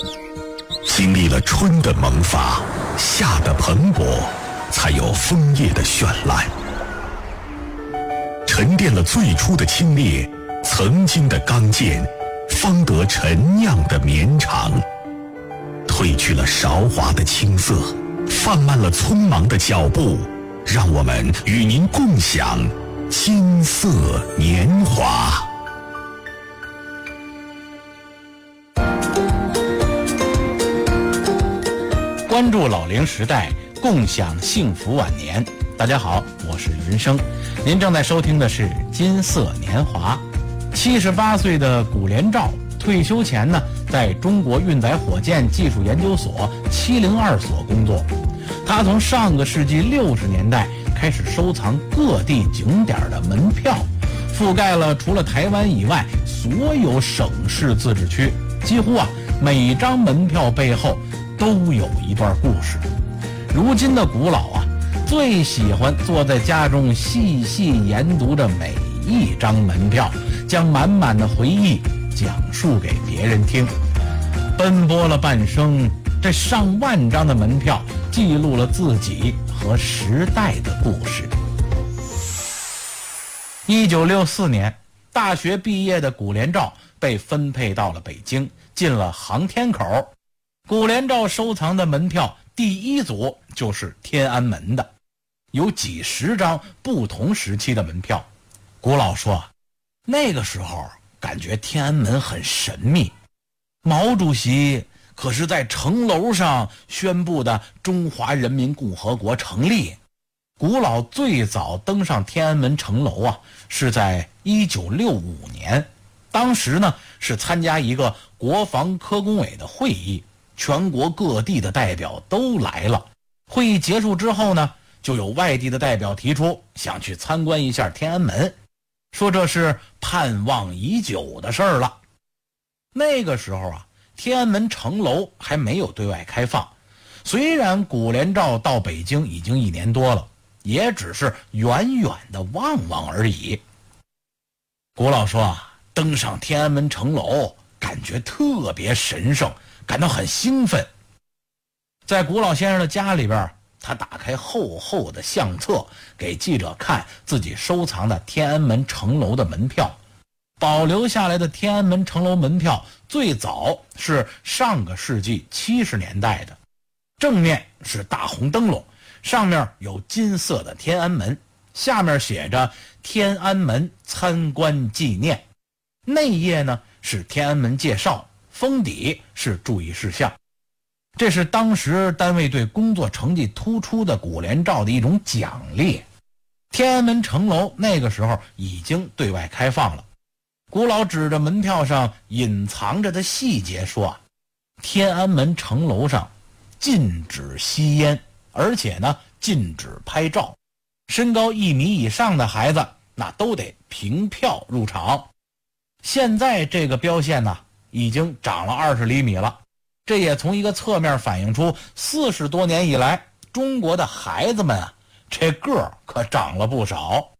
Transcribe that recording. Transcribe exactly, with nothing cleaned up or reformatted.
经历了春的萌发，夏的蓬勃，才有枫叶的绚烂。沉淀了最初的清冽，曾经的刚健，方得陈酿的绵长。褪去了韶华的青涩，放慢了匆忙的脚步，让我们与您共享金色年华。 关注老龄时代，共享幸福晚年。大家好，我是云生，您正在收听的是金色年华。七十八岁的古连照退休前呢，在中国运载火箭技术研究所七零二所工作。他从上个世纪六十年代开始收藏各地景点的门票，覆盖了除了台湾以外所有省市自治区，几乎啊每张门票背后都有一段故事。如今的古老啊，最喜欢坐在家中细细研读着每一张门票，将满满的回忆讲述给别人听。奔波了半生，这上万张的门票记录了自己和时代的故事。一九六四年，大学毕业的古连照被分配到了北京，进了航天口。古连照收藏的门票第一组就是天安门的，有几十张不同时期的门票。古老说，那个时候感觉天安门很神秘，毛主席可是在城楼上宣布的中华人民共和国成立。古老最早登上天安门城楼啊，是在一九六五年，当时呢是参加一个国防科工委的会议，全国各地的代表都来了。会议结束之后呢，就有外地的代表提出想去参观一下天安门，说这是盼望已久的事儿了。那个时候啊，天安门城楼还没有对外开放，虽然古连照到北京已经一年多了，也只是远远的望望而已。古老说啊，登上天安门城楼感觉特别神圣，感到很兴奋。在古老先生的家里边，他打开厚厚的相册，给记者看自己收藏的天安门城楼的门票。保留下来的天安门城楼门票最早是上个世纪七十年代的，正面是大红灯笼，上面有金色的天安门，下面写着天安门参观纪念。内页呢是天安门介绍，封底是注意事项。这是当时单位对工作成绩突出的古连照的一种奖励。天安门城楼那个时候已经对外开放了。古老指着门票上隐藏着的细节说啊，天安门城楼上禁止吸烟，而且呢禁止拍照，身高一米以上的孩子那都得凭票入场。现在这个标线呢已经长了二十厘米了，这也从一个侧面反映出四十多年以来中国的孩子们啊，这个儿可长了不少。